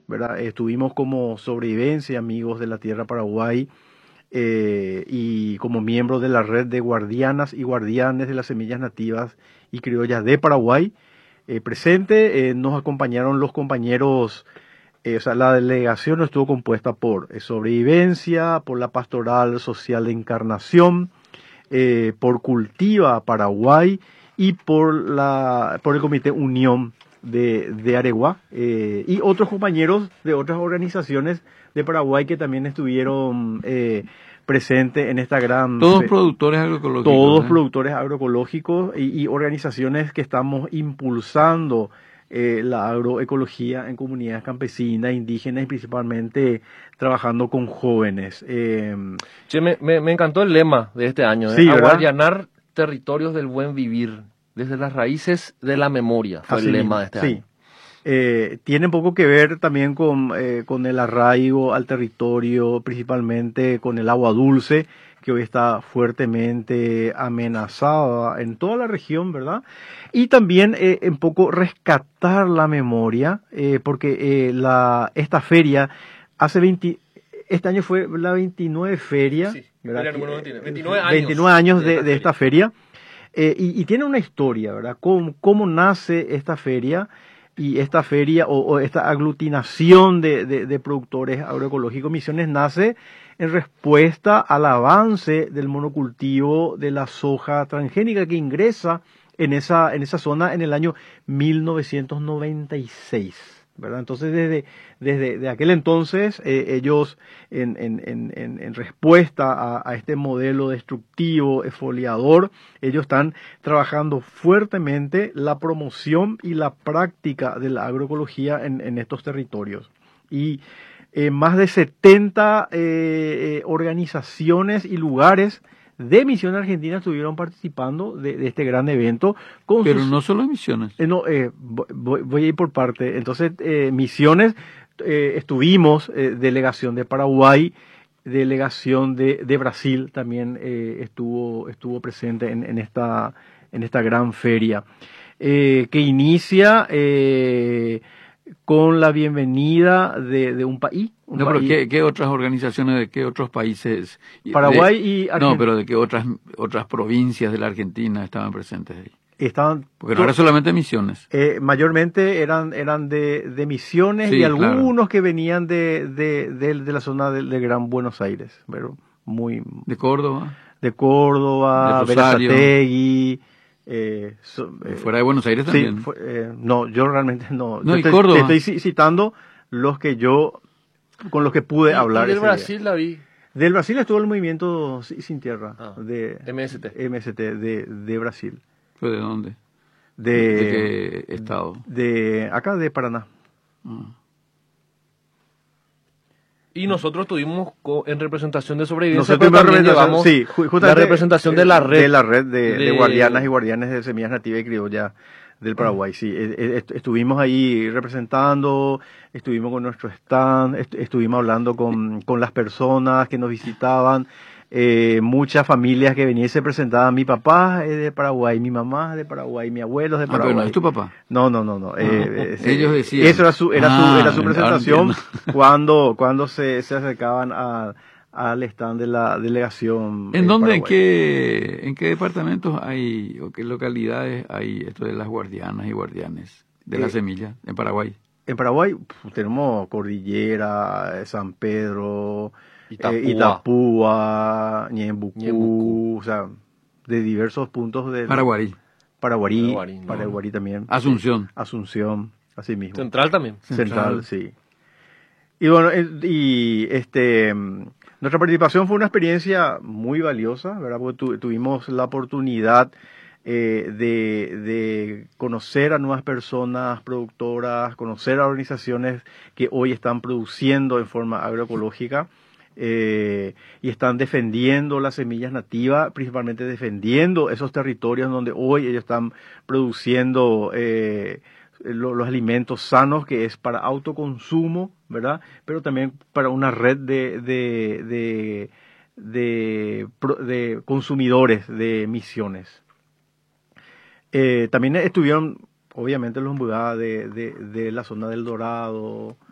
¿verdad? Estuvimos como sobrevivencia, amigos de la Tierra Paraguay, y como miembros de la red de guardianas y guardianes de las semillas nativas y criollas de Paraguay. Presente, nos acompañaron los compañeros, o sea, la delegación estuvo compuesta por sobrevivencia, por la Pastoral Social de Encarnación, por Cultiva Paraguay y por el Comité Unión de Areguá, y otros compañeros de otras organizaciones de Paraguay que también estuvieron presentes en esta gran... Todos productores agroecológicos. Todos productores agroecológicos y organizaciones que estamos impulsando la agroecología en comunidades campesinas, indígenas y principalmente trabajando con jóvenes. Che, me encantó el lema de este año, Sí, ¿verdad? Aguardianar territorios del buen vivir, desde las raíces de la memoria, fue Así el mismo, lema de este sí. año. Tiene un poco que ver también con el arraigo al territorio, principalmente con el agua dulce, que hoy está fuertemente amenazada en toda la región, ¿verdad? Y también un poco rescatar la memoria, porque esta feria, este año fue la 29 feria, Sí, ¿verdad? feria número 29, 29 años. 29 años de esta feria. Y tiene una historia, ¿verdad? ¿Cómo nace esta feria? Y esta feria o esta aglutinación de productores agroecológicos Misiones nace en respuesta al avance del monocultivo de la soja transgénica que ingresa en esa zona en el año 1996. ¿Verdad? Entonces, desde aquel entonces, ellos, en respuesta a este modelo destructivo, exfoliador, ellos están trabajando fuertemente la promoción y la práctica de la agroecología en estos territorios. Y más de 70 organizaciones y lugares de Misiones Argentinas estuvieron participando de este gran evento. Pero no solo Misiones. Voy a ir por parte. Entonces, Misiones, estuvimos, delegación de Paraguay, delegación de Brasil también estuvo presente en esta gran feria, que inicia con la bienvenida de un país. Pero ¿qué otras organizaciones de qué otros países? Paraguay y Argentina. No, pero de qué otras provincias de la Argentina estaban presentes ahí. Porque no era solamente Misiones. Mayormente eran de Misiones, sí, y algunos que venían de la zona del Gran Buenos Aires, pero de Córdoba. De Berazategui. Fuera de Buenos Aires también. Sí, no, yo realmente no. No, y Córdoba. Te estoy citando con los que pude hablar. ¿Y del Brasil la vi? Del Brasil estuvo el movimiento Sin Tierra, de MST de Brasil. ¿Pero de dónde? ¿De qué estado? Acá de Paraná. Y nosotros tuvimos en representación de sobrevivencia, nosotros pero también llevamos la representación de la red. De la red de guardianas y guardianes de semillas nativas y criollas del Paraguay, sí. Estuvimos ahí representando, estuvimos con nuestro stand, estuvimos hablando con las personas que nos visitaban, muchas familias que venían y se presentaban. Mi papá es de Paraguay, mi mamá es de Paraguay, mi abuelo es de Paraguay. Pero no es tu papá. No. Ellos decían. Eso era su presentación cuando se acercaban al stand de la delegación. ¿En dónde, en qué departamentos hay, o qué localidades hay esto de las guardianas y guardianes de la semilla en Paraguay? En Paraguay tenemos Cordillera, San Pedro, Itapúa, Ñembucú, o sea, de diversos puntos de... Paraguarí también. Asunción, así mismo. Central también. Central, sí. Y bueno, nuestra participación fue una experiencia muy valiosa, ¿verdad? Porque tuvimos la oportunidad de conocer a nuevas personas productoras, conocer a organizaciones que hoy están produciendo en forma agroecológica y están defendiendo las semillas nativas, principalmente defendiendo esos territorios donde hoy ellos están produciendo los alimentos sanos, que es para autoconsumo, ¿verdad? Pero también para una red de consumidores de Misiones. También estuvieron, obviamente, los embugadas de la zona del Dorado,